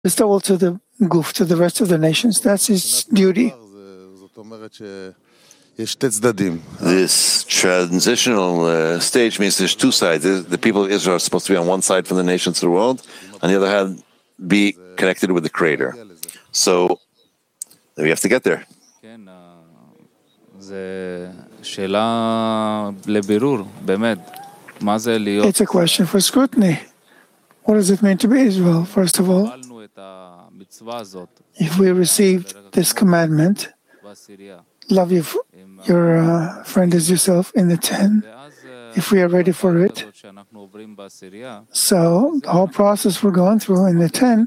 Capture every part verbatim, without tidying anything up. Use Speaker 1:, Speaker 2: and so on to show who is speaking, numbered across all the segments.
Speaker 1: bestowal to the Guf, to the rest of the nations. That's his duty.
Speaker 2: This transitional uh, stage means there's two sides. The people of Israel are supposed to be on one side from the nations of the world, on the other hand, be connected with the Creator. So we have to get there.
Speaker 1: It's a question for scrutiny. What does it mean to be Israel, first of all? If we received this commandment, love your, your uh, friend as yourself in the ten, if we are ready for it, so the whole process we're going through in the ten,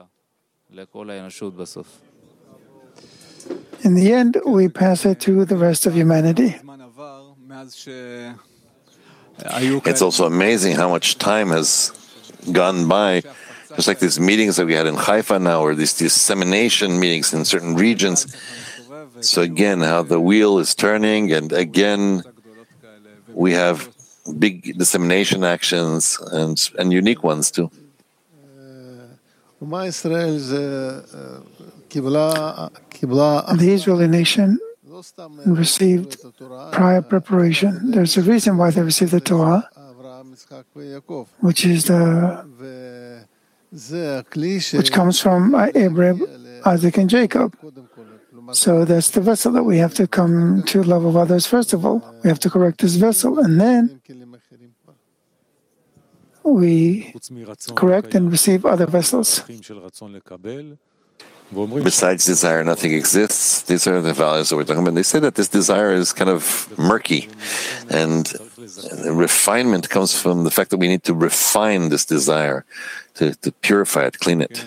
Speaker 1: in the end, we pass it to the rest of humanity.
Speaker 2: It's also amazing how much time has gone by, just like these meetings that we had in Haifa now, or these dissemination meetings in certain regions. So again, how the wheel is turning, and again, we have big dissemination actions and, and unique ones too.
Speaker 1: The Israeli nation received prior preparation. There's a reason why they received the Torah, which is the which comes from Abraham, Isaac, and Jacob. So that's the vessel that we have to come to love of others. First of all, we have to correct this vessel, and then we correct and receive other vessels.
Speaker 2: Besides desire, nothing exists. These are the values that we're talking about. They say that this desire is kind of murky, and refinement comes from the fact that we need to refine this desire, to, to purify it, clean it.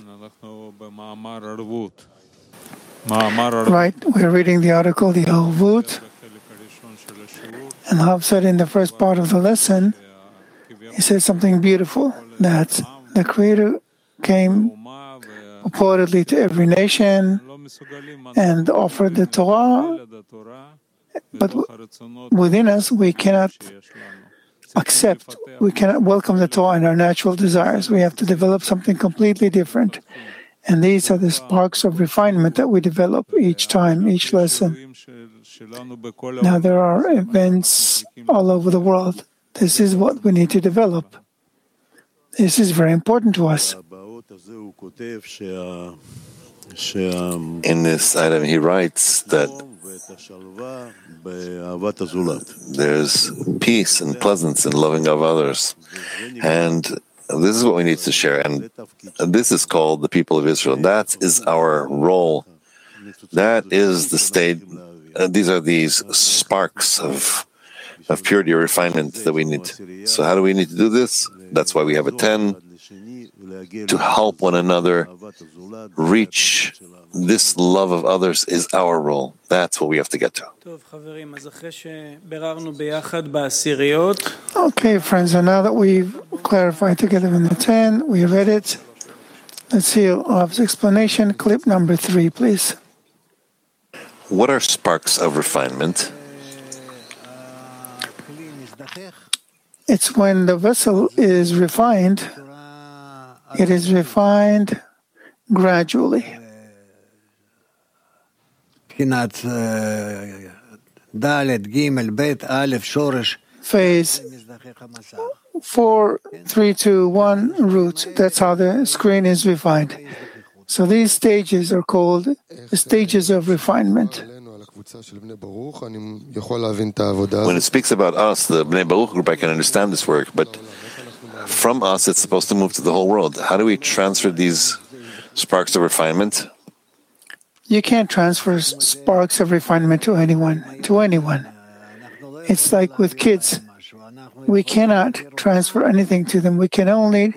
Speaker 1: Right, we're reading the article, the Arvut, and Hav said in the first part of the lesson, he said something beautiful, that the Creator came purportedly to every nation and offered the Torah, but within us we cannot accept, we cannot welcome the Torah and our natural desires. We have to develop something completely different. And these are the sparks of refinement that we develop each time, each lesson. Now there are events all over the world. This is what we need to develop. This is very important to us.
Speaker 2: In this item, he writes that there's peace and pleasance in loving of others. And this is what we need to share. And this is called the people of Israel. That is our role. That is the state. Uh, these are these sparks of of purity or refinement that we need. So how do we need to do this? That's why we have a ten, to help one another reach this love of others is our role. That's what we have to get to.
Speaker 1: Okay, friends, and now that we've clarified together in the ten, we read it. Let's hear Rav's explanation. Clip number three, please.
Speaker 2: What are sparks of refinement?
Speaker 1: It's when the vessel is refined, it is refined gradually. Phase four, three, two, one root. That's how the screen is refined. So these stages are called the stages of refinement.
Speaker 2: When it speaks about us, the Bnei Baruch group, I can understand this work, but from us, it's supposed to move to the whole world. How do we transfer these sparks of refinement?
Speaker 1: You can't transfer sparks of refinement to anyone, to anyone. It's like with kids. We cannot transfer anything to them. We can only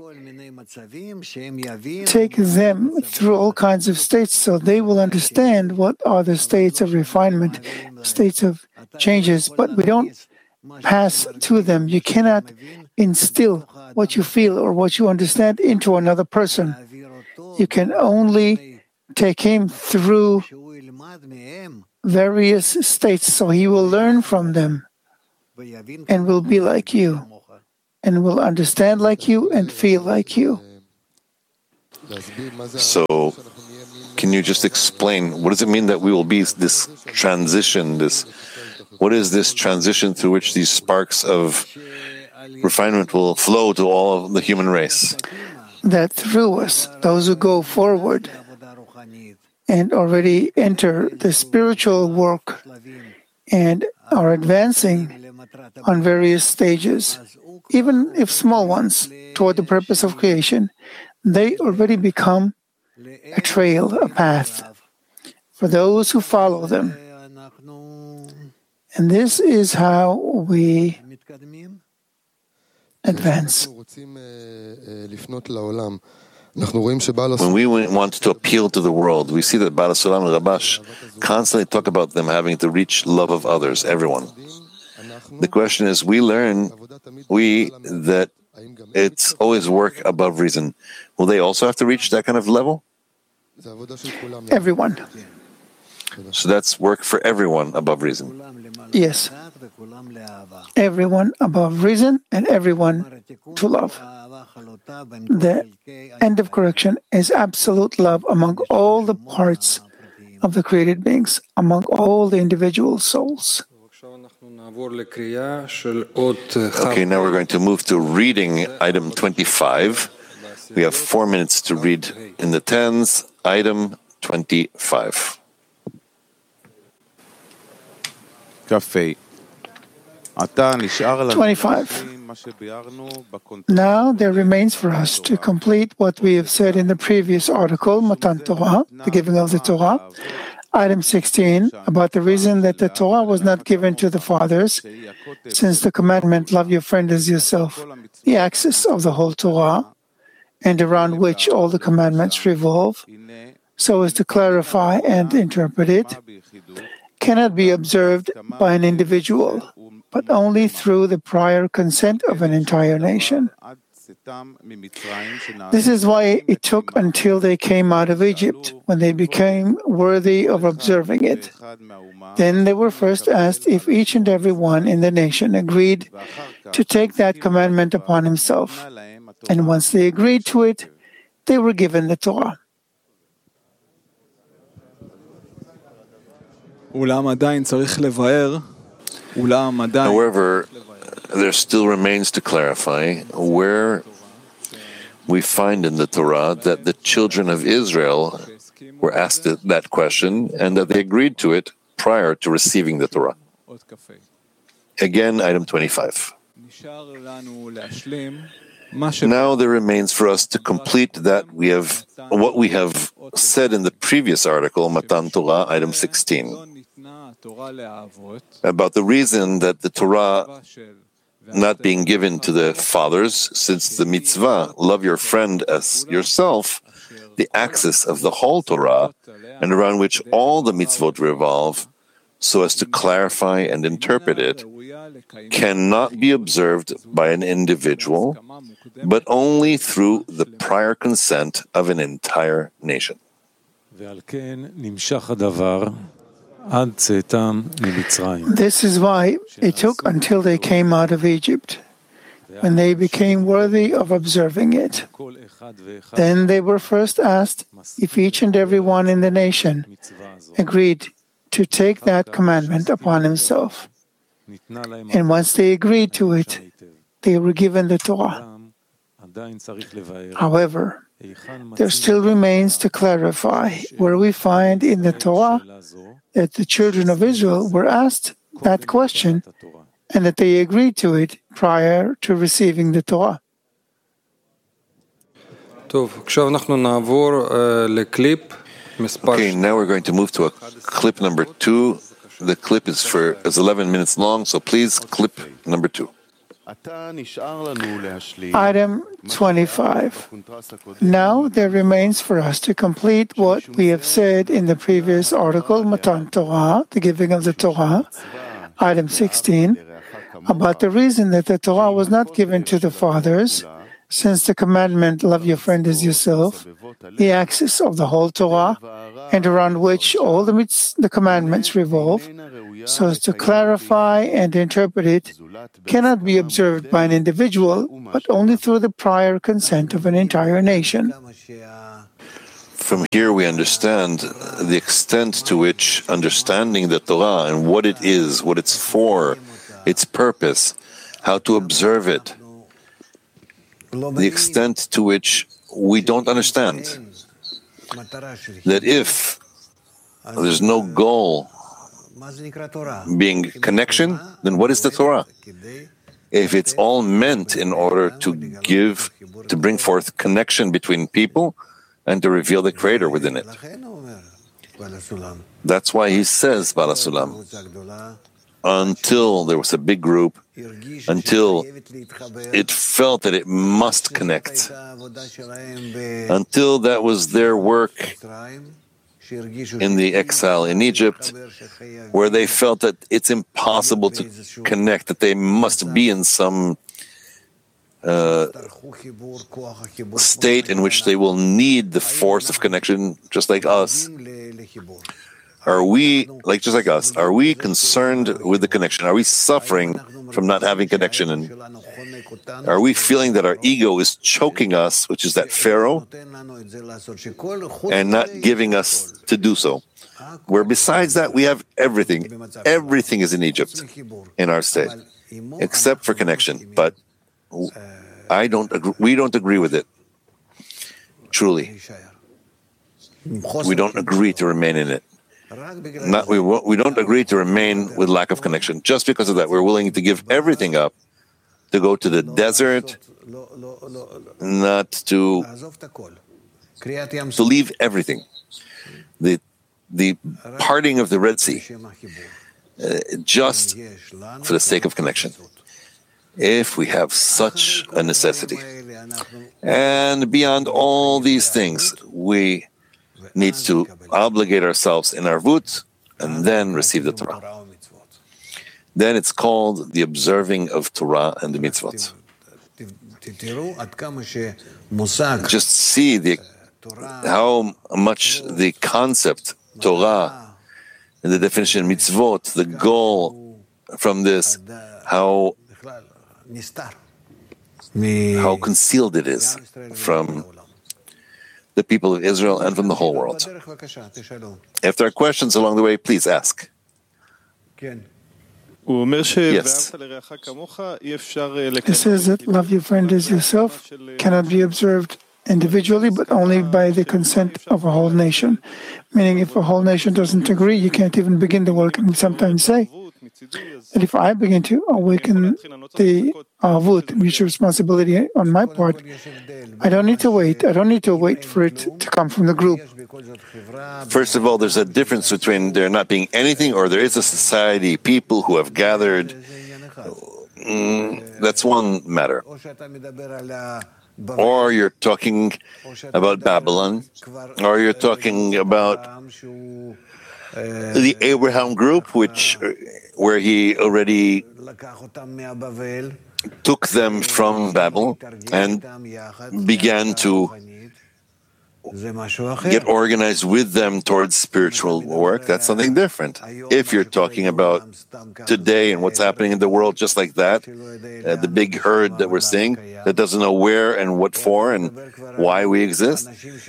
Speaker 1: take them through all kinds of states so they will understand what are the states of refinement, states of changes, but we don't pass to them. You cannot instill what you feel or what you understand into another person. You can only take him through various states so he will learn from them and will be like you and will understand like you and feel like you.
Speaker 2: So, can you just explain, what does it mean that we will be this transition, this, what is this transition through which these sparks of refinement will flow to all of the human race?
Speaker 1: That through us, those who go forward and already enter the spiritual work and are advancing on various stages, even if small ones, toward the purpose of creation, they already become a trail, a path for those who follow them. And this is how we advance.
Speaker 2: When we want to appeal to the world, we see that Baal HaSulam and Rabash constantly talk about them having to reach love of others, everyone. The question is, we learn, we, that it's always work above reason. Will they also have to reach that kind of level?
Speaker 1: Everyone.
Speaker 2: So that's work for everyone above reason.
Speaker 1: Yes. Everyone above reason and everyone to love. The end of correction is absolute love among all the parts of the created beings, among all the individual souls.
Speaker 2: Okay, now we're going to move to reading item twenty-five. We have four minutes to read in the tens, item twenty-five.
Speaker 1: twenty-five. Now there remains for us to complete what we have said in the previous article, Matan Torah, the giving of the Torah. Item sixteen, about the reason that the Torah was not given to the fathers, since the commandment, love your friend as yourself, the axis of the whole Torah, and around which all the commandments revolve, so as to clarify and interpret it, cannot be observed by an individual, but only through the prior consent of an entire nation. This is why it took until they came out of Egypt, when they became worthy of observing it. Then they were first asked if each and every one in the nation agreed to take that commandment upon himself. And once they agreed to it, they were given the Torah.
Speaker 2: However, there still remains to clarify where we find in the Torah that the children of Israel were asked that question and that they agreed to it prior to receiving the Torah. Again, item twenty-five. Now there remains for us to complete that we have what we have said in the previous article, Matan Torah, item sixteen, about the reason that the Torah not being given to the fathers, since the mitzvah, love your friend as yourself, the axis of the whole Torah, and around which all the mitzvot revolve, so as to clarify and interpret it, cannot be observed by an individual, but only through the prior consent of an entire nation.
Speaker 1: This is why it took until they came out of Egypt, when they became worthy of observing it. Then they were first asked if each and every one in the nation agreed to take that commandment upon himself. And once they agreed to it, they were given the Torah. However, there still remains to clarify where we find in the Torah that the children of Israel were asked that question and that they agreed to it prior to receiving the Torah.
Speaker 2: Okay, now we're going to move to a clip number two. The clip is for is eleven minutes long, so please, clip number two.
Speaker 1: Item twenty-five. Now there remains for us to complete what we have said in the previous article, Matan Torah, the giving of the Torah, item sixteen, about the reason that the Torah was not given to the fathers, since the commandment, love your friend as yourself, the axis of the whole Torah, and around which all the, mitz- the commandments revolve, so as to clarify and interpret it, cannot be observed by an individual, but only through the prior consent of an entire nation.
Speaker 2: From here we understand the extent to which understanding the Torah and what it is, what it's for, its purpose, how to observe it, the extent to which we don't understand that if there's no goal being connection, then what is the Torah? If it's all meant in order to give, to bring forth connection between people and to reveal the Creator within it. That's why he says, Baal HaSulam, until there was a big group, until it felt that it must connect, until that was their work in the exile in Egypt, where they felt that it's impossible to connect, that they must be in some uh, state in which they will need the force of connection, just like us. Are we, like just like us, are we concerned with the connection? Are we suffering from not having connection? And are we feeling that our ego is choking us, which is that Pharaoh, and not giving us to do so? Where besides that, we have everything. Everything is in Egypt, in our state, except for connection. But I don't agree, we don't agree with it. Truly. We don't agree to remain in it. Not, we, we don't agree to remain with lack of connection. Just because of that, we're willing to give everything up, to go to the desert, not to, to leave everything. The, the parting of the Red Sea, uh, just for the sake of connection. If we have such a necessity, and beyond all these things, we need to obligate ourselves in arvut and then receive the Torah. Then it's called the observing of Torah and the mitzvot. Just see the, how much the concept Torah and the definition mitzvot, the goal from this, how how concealed it is from the people of Israel and from the whole world. If there are questions along the way, please ask. Yes.
Speaker 1: It says that love your friend as yourself cannot be observed individually, but only by the consent of a whole nation. Meaning, if a whole nation doesn't agree, you can't even begin the work. And we sometimes say that if I begin to awaken the avut, mutual responsibility on my part, I don't need to wait. I don't need to wait for it to come from the group.
Speaker 2: First of all, there's a difference between there not being anything or there is a society, people who have gathered. Mm, that's one matter. Or you're talking about Babylon, or you're talking about the Abraham group, which where he already took them from Babel and began to get organized with them towards spiritual work. That's something different. If you're talking about today and what's happening in the world just like that, uh, the big herd that we're seeing that doesn't know where and what for and why we exist,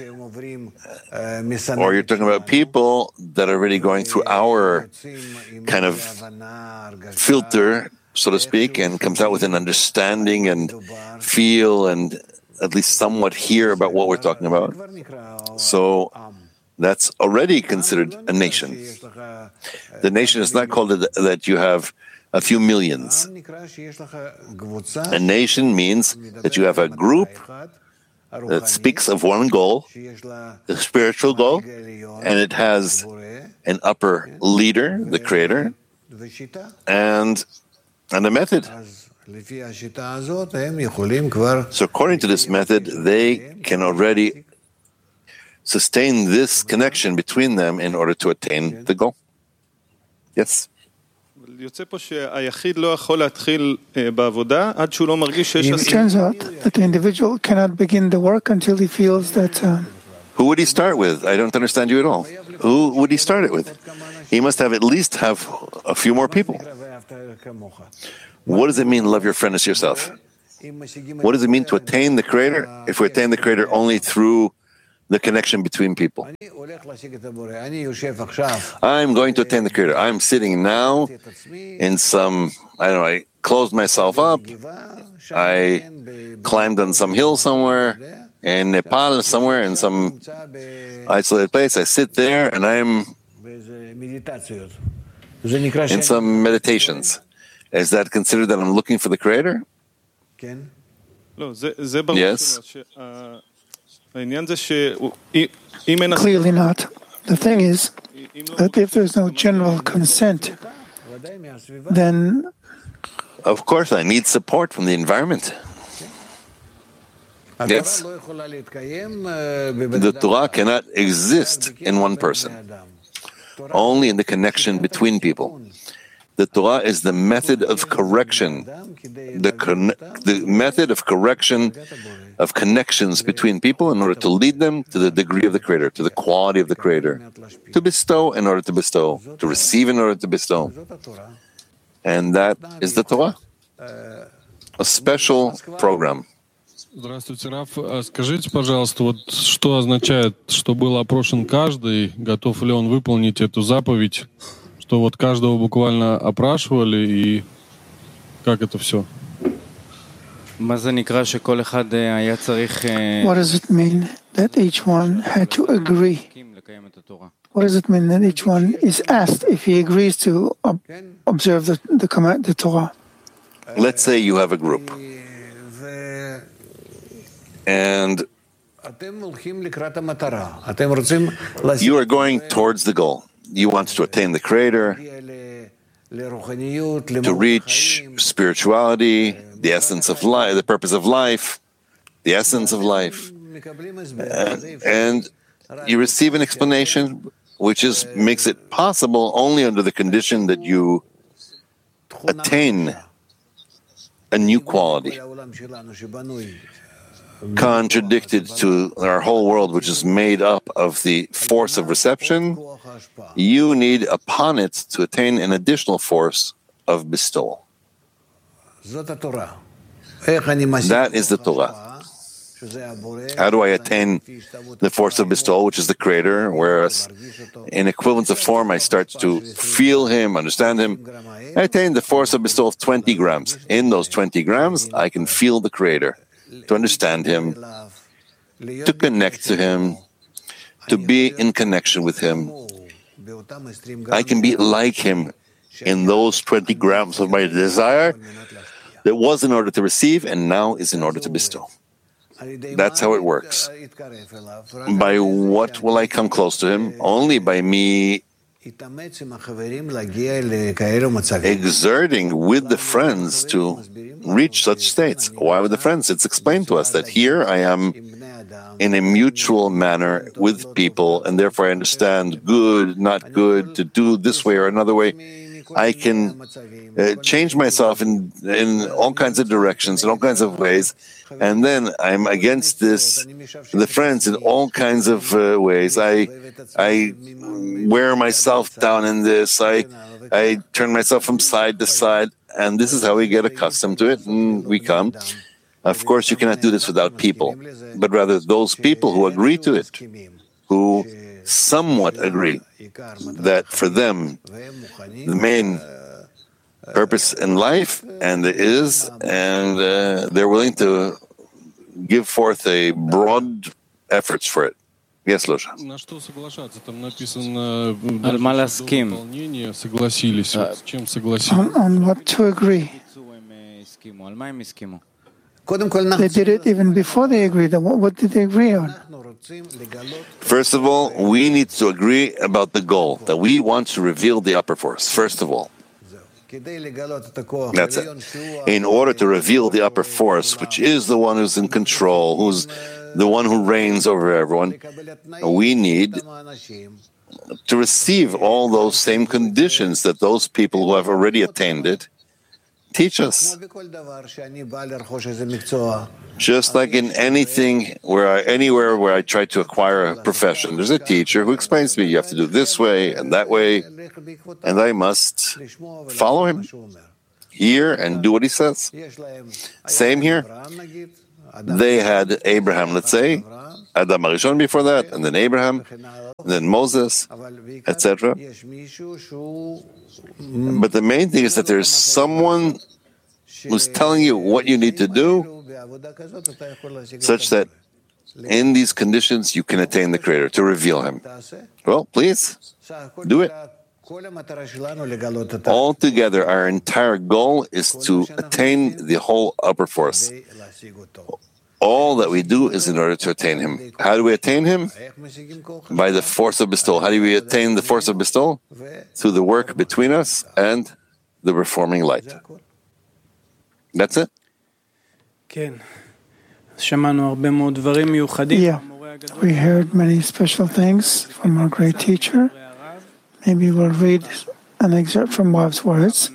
Speaker 2: or you're talking about people that are already going through our kind of filter, so to speak, and comes out with an understanding and feel and at least somewhat hear about what we're talking about. So that's already considered a nation. The nation is not called that you have a few millions. A nation means that you have a group that speaks of one goal, the spiritual goal, and it has an upper leader, the Creator, and, and a method. So according to this method, they can already sustain this connection between them in order to attain the goal. Yes?
Speaker 1: It turns out that the individual cannot begin the work until he feels that... Uh,
Speaker 2: Who would he start with? I don't understand you at all. Who would he start it with? He must have at least have a few more people. What does it mean, love your friend as yourself? What does it mean to attain the Creator? If we attain the Creator only through the connection between people. I'm going to attain the Creator. I'm sitting now in some, I don't know, I closed myself up. I climbed on some hill somewhere in Nepal, somewhere in some isolated place. I sit there and I'm in some meditations. Is that considered that I'm looking for the Creator? Yes.
Speaker 1: Clearly not. The thing is that if there's no general consent, then
Speaker 2: of course I need support from the environment. Yes. The Torah cannot exist in one person, only in the connection between people. The Torah is the method of correction, the, con- the method of correction of connections between people in order to lead them to the degree of the Creator, to the quality of the Creator, to bestow in order to bestow, to receive in order to bestow. And that is the Torah, a special program.
Speaker 3: Здравствуйте, Раф. Скажите, пожалуйста, вот что означает, что был опрошен каждый, готов ли он выполнить эту заповедь, что вот каждого буквально опрашивали, и как это все?
Speaker 1: What does it mean that each one had to agree? What does it mean that each one is asked if he agrees to ob- observe the, the command, the Torah?
Speaker 2: Let's say you have a group, and you are going towards the goal. You want to attain the Creator, to reach spirituality, the essence of life, the purpose of life, the essence of life. And, and you receive an explanation which is makes it possible only under the condition that you attain a new quality, contradicted to our whole world, which is made up of the force of reception. You need upon it to attain an additional force of bestowal. That is the Torah. How do I attain the force of bestowal, which is the Creator? Whereas in equivalence of form, I start to feel Him, understand Him. I attain the force of bestowal of twenty grams. In those twenty grams, I can feel the Creator, to understand Him, to connect to Him, to be in connection with Him. I can be like Him in those twenty grams of my desire that was in order to receive and now is in order to bestow. That's how it works. By what will I come close to Him? Only by me exerting with the friends to reach such states. Why with the friends? It's explained to us that here I am in a mutual manner with people, and therefore I understand good, not good, to do this way or another way. I can uh, change myself in in all kinds of directions, in all kinds of ways, and then I'm against this, the friends, in all kinds of uh, ways. I I wear myself down in this. I I turn myself from side to side, and this is how we get accustomed to it, and we come. Of course, you cannot do this without people, but rather those people who agree to it, who somewhat agree that for them the main purpose in life and it is, and uh, they're willing to give forth a broad efforts for it. Yes, Losha.
Speaker 3: На что соглашаться? Там написано выполнение, согласились. С чем согласились?
Speaker 1: On, on what to agree. They did it even before they agreed. What, what did they agree on?
Speaker 2: First of all, we need to agree about the goal, that we want to reveal the upper force, first of all. That's it. In order to reveal the upper force, which is the one who's in control, who's the one who reigns over everyone, we need to receive all those same conditions that those people who have already attained it teach us. Just like in anything where I, anywhere where I try to acquire a profession, there's a teacher who explains to me, you have to do this way and that way, and I must follow him, hear and do what he says. Same here. They had Abraham, let's say, Adam Arishon before that, and then Abraham, and then Moses, et cetera. But the main thing is that there's someone who's telling you what you need to do, such that in these conditions you can attain the Creator, to reveal Him. Well, please, do it. Altogether, our entire goal is to attain the whole upper force. All that we do is in order to attain Him. How do we attain Him? By the force of bestowal. How do we attain the force of bestowal? Through the work between us and the reforming light. That's it.
Speaker 1: Yeah, we heard many special things from our great teacher. Maybe we'll read an excerpt from Rav's words.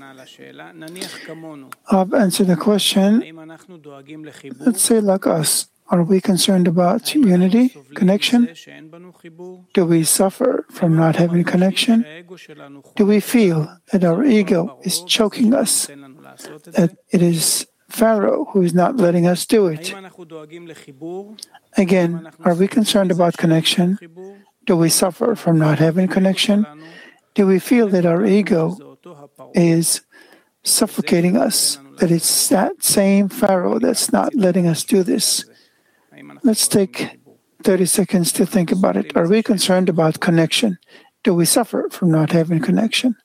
Speaker 1: Rav answered the question, let's say like us, are we concerned about unity, connection? Do we suffer from not having connection? Do we feel that our ego is choking us, that it is Pharaoh who is not letting us do it? Again, are we concerned about connection? Do we suffer from not having connection? Do we feel that our ego is suffocating us, that it's that same Pharaoh that's not letting us do this? Let's take thirty seconds to think about it. Are we concerned about connection? Do we suffer from not having connection?